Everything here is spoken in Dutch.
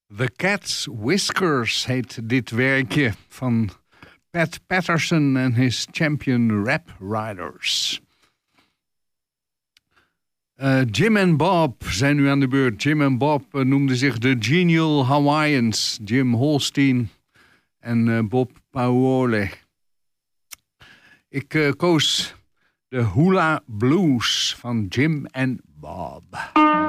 The Cat's Whiskers heet dit werkje van Pat Patterson en his Champion Rap Riders. Jim en Bob zijn nu aan de beurt. Jim en Bob noemden zich de Genial Hawaiians. Jim Holstein en Bob Paole. Ik koos de Hula Blues van Jim en Bob.